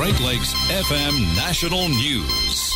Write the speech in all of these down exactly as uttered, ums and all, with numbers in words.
Great Lakes F M National News.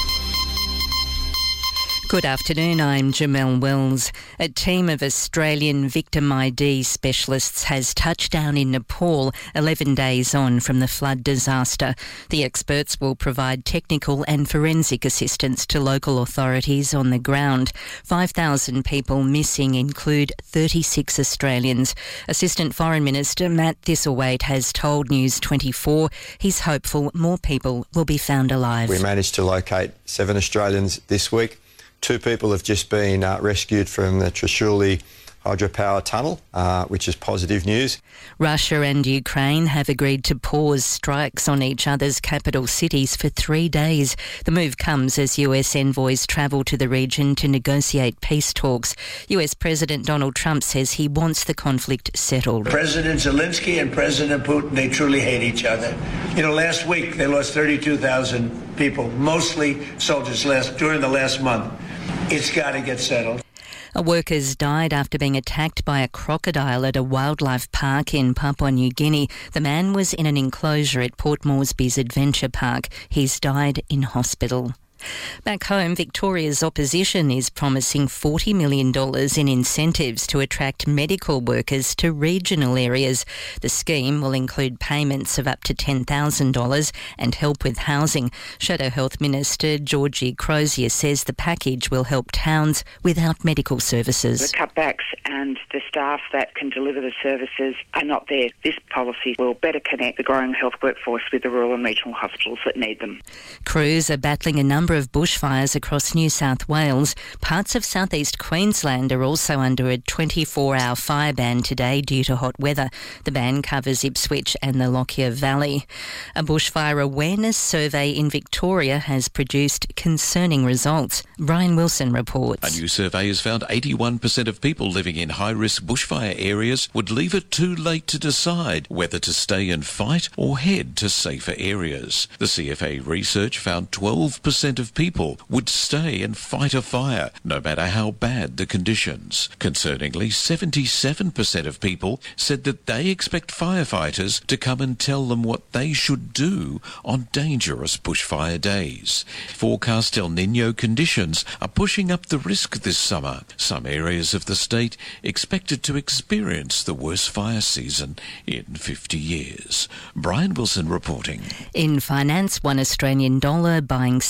Good afternoon, I'm Jamelle Wells. A team of Australian victim I D specialists has touched down in Nepal eleven days on from the flood disaster. The experts will provide technical and forensic assistance to local authorities on the ground. five thousand people missing include thirty-six Australians. Assistant Foreign Minister Matt Thistlethwaite has told News twenty-four he's hopeful more people will be found alive. We managed to locate seven Australians this week. Two people have just been uh, rescued from the Trishuli hydropower tunnel, uh, which is positive news. Russia and Ukraine have agreed to pause strikes on each other's capital cities for three days. The move comes as U S envoys travel to the region to negotiate peace talks. U S President Donald Trump says he wants the conflict settled. President Zelensky and President Putin, they truly hate each other. You know, last week they lost thirty-two thousand people, mostly soldiers last during the last month. It's got to get settled. A worker's died after being attacked by a crocodile at a wildlife park in Papua New Guinea. The man was in an enclosure at Port Moresby's Adventure Park. He's died in hospital. Back home, Victoria's opposition is promising forty million dollars in incentives to attract medical workers to regional areas. The scheme will include payments of up to ten thousand dollars and help with housing. Shadow Health Minister Georgie Crozier says the package will help towns without medical services. The cutbacks and the staff that can deliver the services are not there. This policy will better connect the growing health workforce with the rural and regional hospitals that need them. Crews are battling a number of bushfires across New South Wales. Parts of southeast Queensland are also under a twenty-four hour fire ban today due to hot weather. The ban covers Ipswich and the Lockyer Valley. A bushfire awareness survey in Victoria has produced concerning results. Brian Wilson reports. A new survey has found eighty-one percent of people living in high-risk bushfire areas would leave it too late to decide whether to stay and fight or head to safer areas. The C F A research found twelve percent of people would stay and fight a fire, no matter how bad the conditions. Concerningly, seventy-seven percent of people said that they expect firefighters to come and tell them what they should do on dangerous bushfire days. Forecast El Niño conditions are pushing up the risk this summer. Some areas of the state expected to experience the worst fire season in fifty years. Brian Wilson reporting. In finance, one Australian dollar buying